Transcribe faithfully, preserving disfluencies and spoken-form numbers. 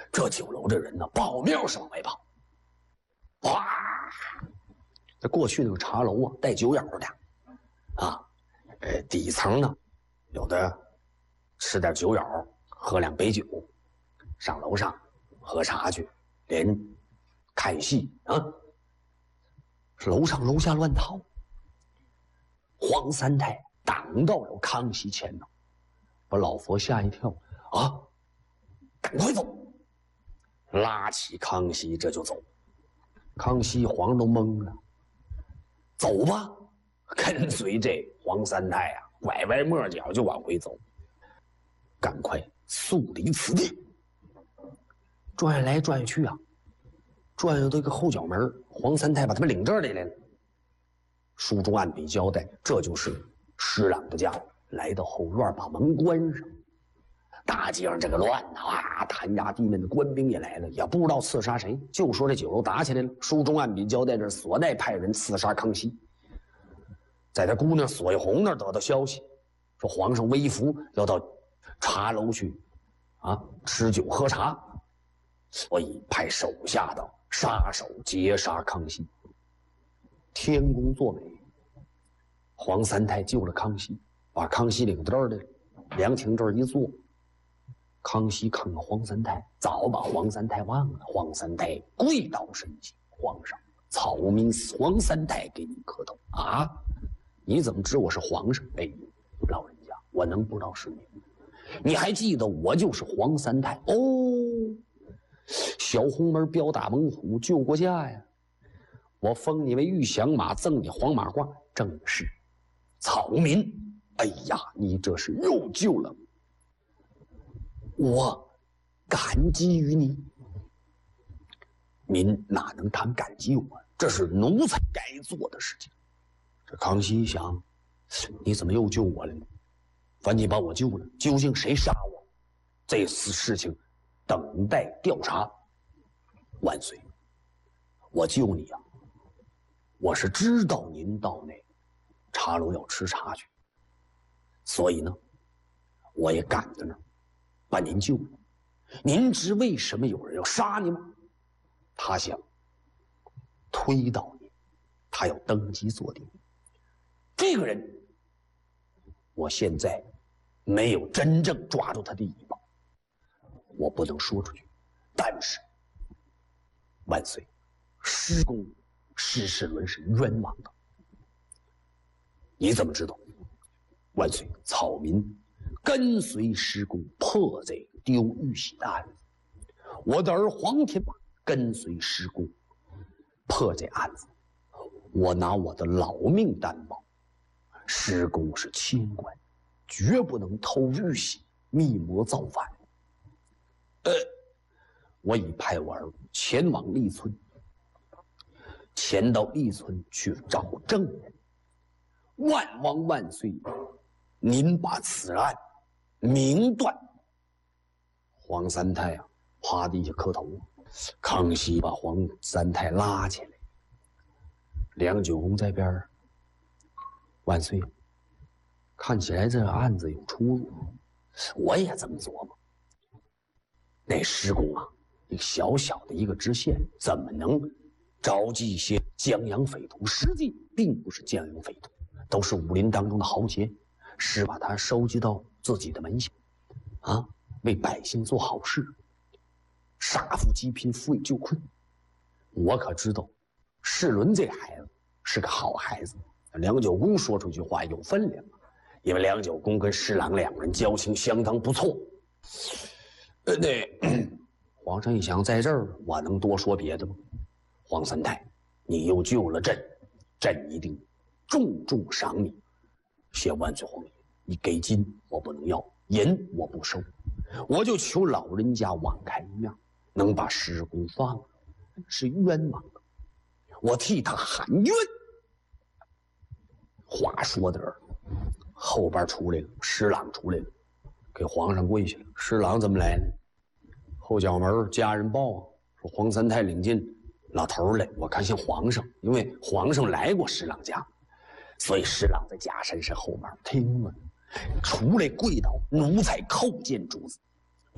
这酒楼的人呢，报命是往外跑。哇！这过去那个茶楼啊，带酒友的，啊，呃，底层呢，有的吃点酒友，喝两杯酒，上楼上喝茶去，连看戏啊，楼上楼下乱套。黄三太挡到了康熙前头，把老佛吓一跳啊！赶快走！拉起康熙这就走。康熙皇上都懵了，走吧，跟随这黄三太啊，拐弯抹角就往回走。赶快速离此地！转来转去啊，转悠到一个后角门，黄三太把他们领这儿来了。书中按笔交代，这就是施琅的家。来到后院，把门关上。大街上这个乱啊，弹压地面的官兵也来了，也不知道刺杀谁，就说这酒楼打起来了。书中按笔交代，这索带派人刺杀康熙。在他姑娘索一红那儿得到消息，说皇上微服要到茶楼去，啊，吃酒喝茶，所以派手下的杀手截杀康熙。天公作美，黄三太救了康熙，把康熙领到这儿来了。凉亭这儿一坐，康熙看看黄三太，早把黄三太忘了。黄三太跪倒身体，皇上，草民黄三太给你磕头啊！你怎么知我是皇上？哎，老人家，我能不知道是你？你还记得我就是黄三太哦？小红门标打猛虎，救国家呀！我封你为玉降马，赠你黄马褂，正是草民。哎呀，你这是又救了我，感激于你。您哪能谈感激我？这是奴才该做的事情。这康熙想，你怎么又救我了呢？反正你把我救了，究竟谁杀我？这次事情等待调查。万岁，我救你啊！我是知道您到那茶楼要吃茶去，所以呢，我也赶在那儿把您救了。您知为什么有人要杀你吗？他想推倒你，他要登基做帝。这个人，我现在没有真正抓住他的尾巴，我不能说出去。但是，万岁，施公施世伦是冤枉的。你怎么知道？万岁，草民跟随施公破这个丢玉玺的案子，我的儿黄天霸跟随施公破这案子，我拿我的老命担保，施公是清官，绝不能偷玉玺，密谋造反。呃，我已派我儿前往利村，前到利村去找证人。万王万岁，您把此案明断。黄三太啊，趴地下磕头。康熙把黄三太拉起来，梁九公在边儿。万岁，看起来这案子有出入。我也这么琢磨。那施公啊，一个小小的一个知县，怎么能召集一些江洋匪徒？实际并不是江洋匪徒，都是武林当中的豪杰，是把他收集到自己的门下，啊，为百姓做好事，杀富济贫，扶危救困。我可知道，世伦这孩子是个好孩子。梁九公说出句话有分量，因为梁九公跟施琅两人交情相当不错。呃，那皇上一想，在这儿我能多说别的吗？黄三太，你又救了朕，朕一定重重赏你。谢万岁皇爷，你给金我不能要，银我不收，我就求老人家网开一面，能把施公放了，是冤枉的，我替他喊冤。话说到这儿，后边出来了，施琅出来了，给皇上跪下了。施琅怎么来呢？后角门家人报啊，说黄三太领进老头来，我看像皇上，因为皇上来过施琅家，所以施琅在假山山后边听了，出来跪倒，奴才叩见主子。